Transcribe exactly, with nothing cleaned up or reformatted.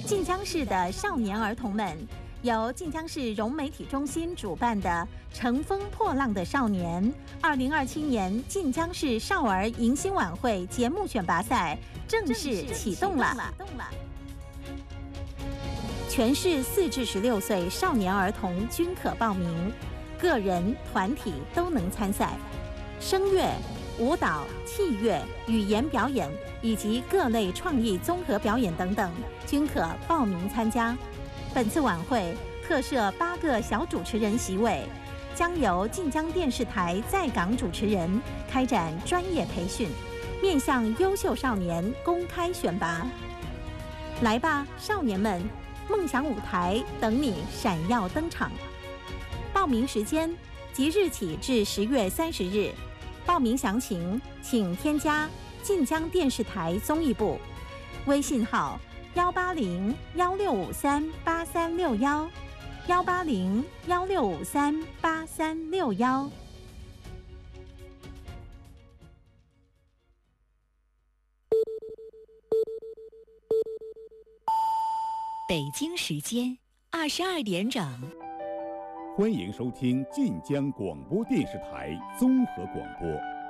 晋江市的少年儿童们，由晋江市融媒体中心主办的“乘风破浪的少年”二零二七年晋江市少儿迎新晚会节目选拔赛正式启动了。全市四至十六岁少年儿童均可报名，个人、团体都能参赛。声乐、舞蹈、器乐、语言表演以及各类创意综合表演等等，均可报名参加。本次晚会特设八个小主持人席位，将由晋江电视台在港主持人开展专业培训，面向优秀少年公开选拔。来吧，少年们！梦想舞台等你闪耀登场。报名时间即日起至十月三十日。报名详情请添加晋江电视台综艺部微信号幺八零幺六五三八三六幺幺八零幺六五三八三六幺。 北京时间二十二点整， 欢迎收听晋江广播电视台综合广播。